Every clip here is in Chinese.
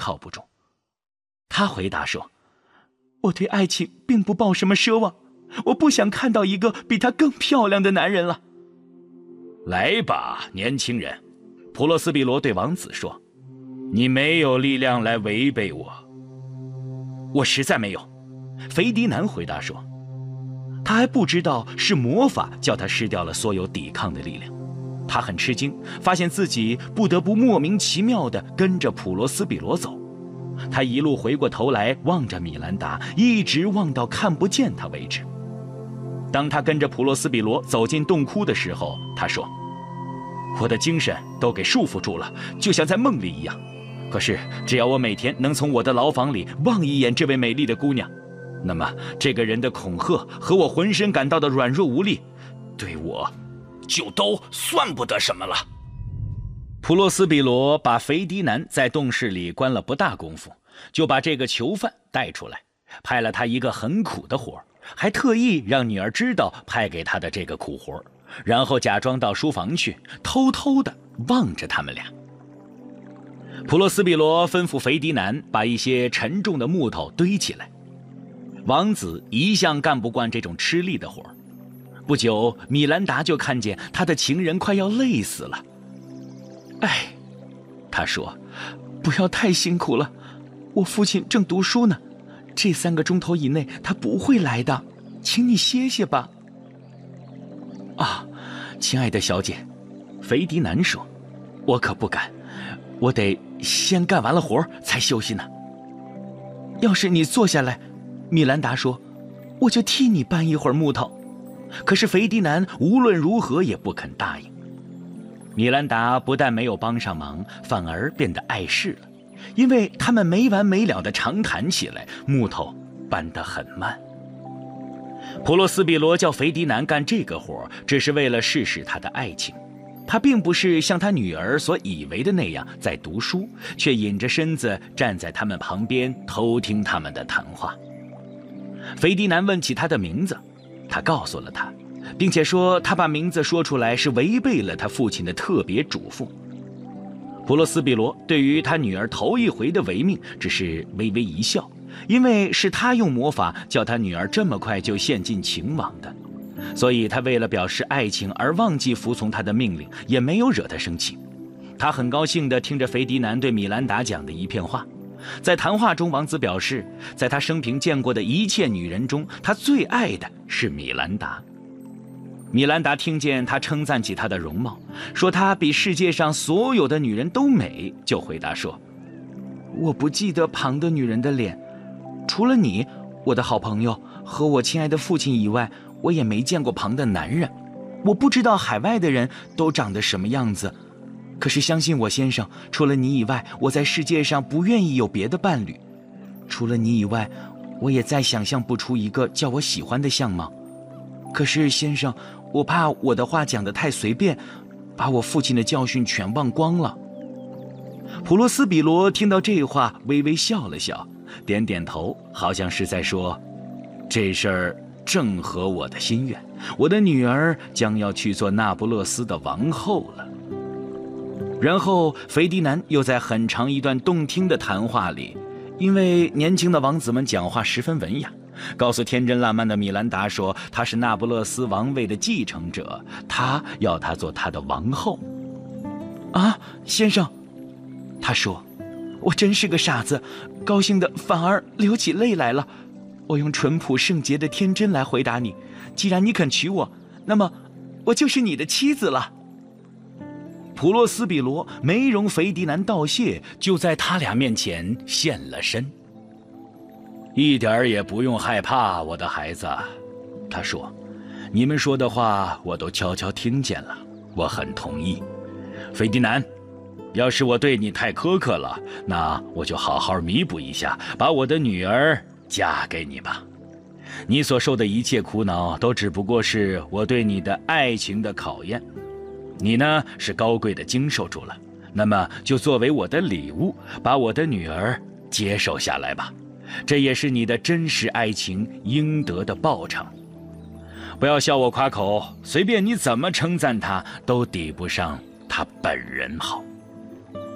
靠不住。他回答说：“我对爱情并不抱什么奢望，我不想看到一个比她更漂亮的男人了。” 来吧，年轻人，普罗斯比罗对王子说，你没有力量来违背我。 我实在没有，斐迪南回答说。他还不知道是魔法叫他失掉了所有抵抗的力量。他很吃惊，发现自己不得不莫名其妙地跟着普罗斯比罗走。他一路回过头来望着米兰达，一直望到看不见他为止。当他跟着普罗斯比罗走进洞窟的时候，他说：“我的精神都给束缚住了，就像在梦里一样。可是只要我每天能从我的牢房里望一眼这位美丽的姑娘，那么这个人的恐吓和我浑身感到的软弱无力，对我就都算不得什么了。”普罗斯比罗把斐迪南在洞室里关了不大功夫，就把这个囚犯带出来，派了他一个很苦的活，还特意让女儿知道派给他的这个苦活，然后假装到书房去，偷偷地望着他们俩。普罗斯比罗吩咐斐迪南把一些沉重的木头堆起来。王子一向干不惯这种吃力的活。不久，米兰达就看见他的情人快要累死了。哎，他说，不要太辛苦了，我父亲正读书呢，这3个钟头以内他不会来的，请你歇歇吧。啊，亲爱的小姐，斐迪南说，我可不敢，我得先干完了活才休息呢。要是你坐下来，米兰达说，我就替你搬一会儿木头。可是斐迪南无论如何也不肯答应。米兰达不但没有帮上忙，反而变得碍事了，因为他们没完没了地长谈起来，木头搬得很慢。普罗斯比罗叫斐迪南干这个活，只是为了试试他的爱情。他并不是像他女儿所以为的那样在读书，却隐着身子站在他们旁边偷听他们的谈话。斐迪南问起他的名字，他告诉了他，并且说他把名字说出来是违背了他父亲的特别嘱咐。普罗斯比罗对于他女儿头一回的违命只是微微一笑，因为是他用魔法叫他女儿这么快就陷进情网的，所以他为了表示爱情而忘记服从他的命令，也没有惹他生气。他很高兴地听着斐迪南对米兰达讲的一片话。在谈话中，王子表示，在他生平见过的一切女人中，他最爱的是米兰达。米兰达听见他称赞起她的容貌，说她比世界上所有的女人都美，就回答说：“我不记得旁的女人的脸，除了你，我的好朋友和我亲爱的父亲以外，我也没见过旁的男人。我不知道海外的人都长得什么样子。可是相信我，先生，除了你以外，我在世界上不愿意有别的伴侣。除了你以外，我也再想象不出一个叫我喜欢的相貌。可是先生，我怕我的话讲得太随便，把我父亲的教训全忘光了。”普罗斯比罗听到这话，微微笑了笑，点点头，好像是在说，这事儿正合我的心愿，我的女儿将要去做那不勒斯的王后了。然后斐迪南又在很长一段动听的谈话里，因为年轻的王子们讲话十分文雅，告诉天真烂漫的米兰达说，他是那不勒斯王位的继承者，他要他做他的王后。啊，先生，他说，我真是个傻子，高兴的反而流起泪来了。我用淳朴圣洁的天真来回答你，既然你肯娶我，那么我就是你的妻子了。普罗斯比罗没容斐迪南道谢，就在他俩面前现了身。一点儿也不用害怕，我的孩子，他说，你们说的话我都悄悄听见了，我很同意。斐迪南，要是我对你太苛刻了，那我就好好弥补一下，把我的女儿嫁给你吧。你所受的一切苦恼，都只不过是我对你的爱情的考验。你呢，是高贵的经受住了，那么就作为我的礼物，把我的女儿接受下来吧。这也是你的真实爱情应得的报偿。不要笑我夸口，随便你怎么称赞他，都抵不上他本人好。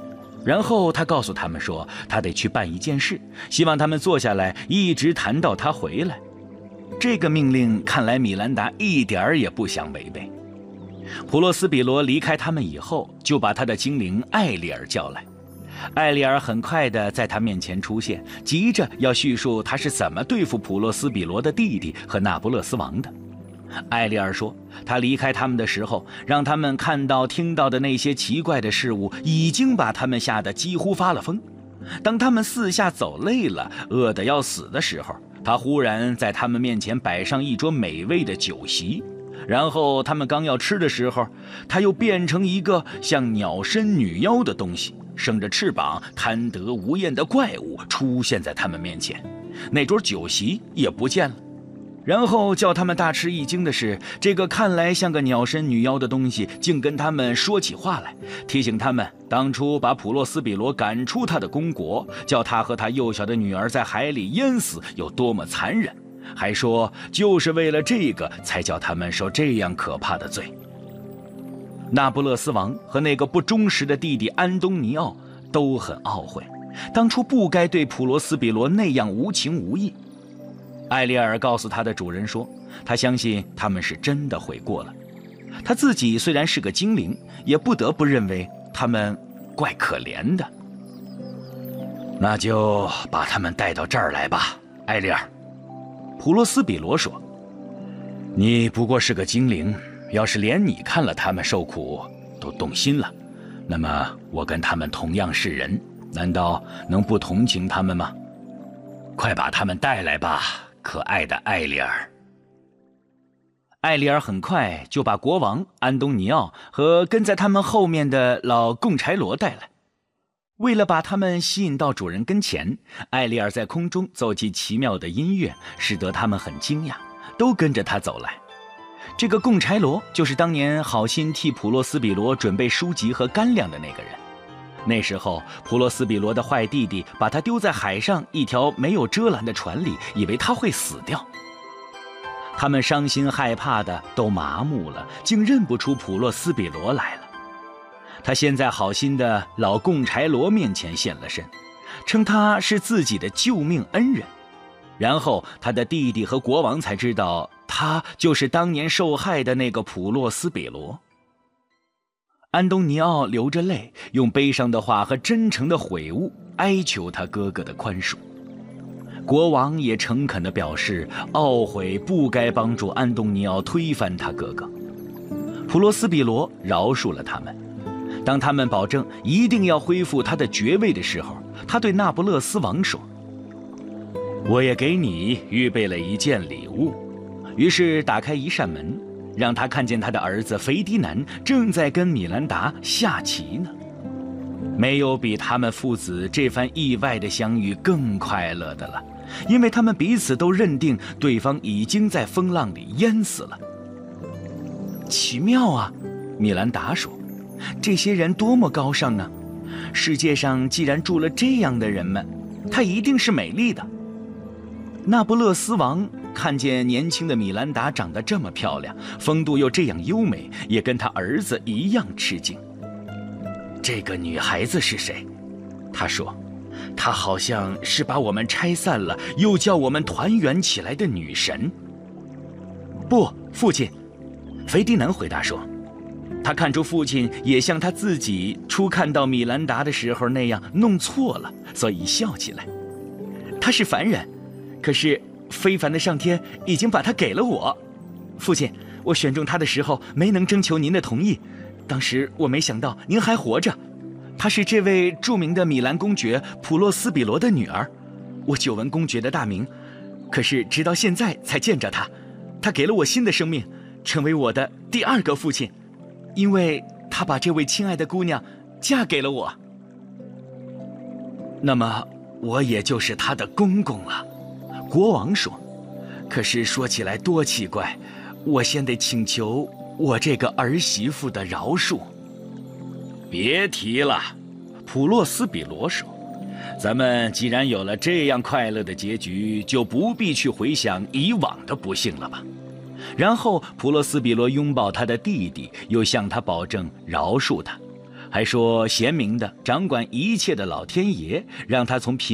然后他告诉他们说，他得去办一件事，希望他们坐下来，一直谈到他回来。这个命令看来米兰达一点儿也不想违背。普洛斯比罗离开他们以后，就把他的精灵艾丽尔叫来。艾丽尔很快地在他面前出现，急着要叙述他是怎么对付普洛斯比罗的弟弟和那不勒斯王的。艾丽尔说，他离开他们的时候，让他们看到听到的那些奇怪的事物，已经把他们吓得几乎发了疯。当他们四下走累了，饿得要死的时候，他忽然在他们面前摆上一桌美味的酒席，然后他们刚要吃的时候，他又变成一个像鸟身女妖的东西，生着翅膀、贪得无厌的怪物出现在他们面前，那桌酒席也不见了。然后叫他们大吃一惊的是，这个看来像个鸟身女妖的东西竟跟他们说起话来，提醒他们当初把普洛斯比罗赶出他的公国，叫他和他幼小的女儿在海里淹死有多么残忍，还说就是为了这个才叫他们受这样可怕的罪。那不勒斯王和那个不忠实的弟弟安东尼奥都很懊悔，当初不该对普罗斯比罗那样无情无义。艾丽尔告诉他的主人说，他相信他们是真的悔过了。他自己虽然是个精灵，也不得不认为他们怪可怜的。那就把他们带到这儿来吧，艾丽尔。普罗斯比罗说，你不过是个精灵，要是连你看了他们受苦都动心了，那么我跟他们同样是人，难道能不同情他们吗？快把他们带来吧，可爱的艾丽尔。艾丽尔很快就把国王安东尼奥和跟在他们后面的老贡柴罗带来。为了把他们吸引到主人跟前，艾丽尔在空中奏起奇妙的音乐，使得他们很惊讶，都跟着他走来。这个贡柴罗就是当年好心替普洛斯比罗准备书籍和干粮的那个人。那时候普洛斯比罗的坏弟弟把他丢在海上一条没有遮拦的船里，以为他会死掉。他们伤心害怕的都麻木了，竟认不出普洛斯比罗来了。他先在好心的老贡柴罗面前现了身，称他是自己的救命恩人。然后他的弟弟和国王才知道，他就是当年受害的那个普洛斯比罗。安东尼奥流着泪，用悲伤的话和真诚的悔悟哀求他哥哥的宽恕。国王也诚恳地表示懊悔不该帮助安东尼奥推翻他哥哥。普罗斯比罗饶恕了他们。当他们保证一定要恢复他的爵位的时候，他对那不勒斯王说，我也给你预备了一件礼物。于是打开一扇门，让他看见他的儿子斐迪南正在跟米兰达下棋呢。没有比他们父子这番意外的相遇更快乐的了，因为他们彼此都认定对方已经在风浪里淹死了。奇妙啊，米兰达说，这些人多么高尚呢！世界上既然住了这样的人们，她一定是美丽的。那不勒斯王看见年轻的米兰达长得这么漂亮，风度又这样优美，也跟他儿子一样吃惊。这个女孩子是谁？他说，她好像是把我们拆散了又叫我们团圆起来的女神。不，父亲，斐迪南回答说，他看出父亲也像他自己初看到米兰达的时候那样弄错了，所以笑起来。他是凡人，可是非凡的上天已经把他给了我。父亲，我选中他的时候没能征求您的同意，当时我没想到您还活着。她是这位著名的米兰公爵普洛斯比罗的女儿，我久闻公爵的大名，可是直到现在才见着他。他给了我新的生命，成为我的第二个父亲，因为他把这位亲爱的姑娘嫁给了我。那么我也就是他的公公了，国王说。可是说起来多奇怪，我先得请求我这个儿媳妇的饶恕。别提了，普洛斯比罗说，咱们既然有了这样快乐的结局，就不必去回想以往的不幸了吧。然后普洛斯比罗拥抱他的弟弟，又向他保证饶恕他， 还说贤明的掌管一切的老天爷让他从贫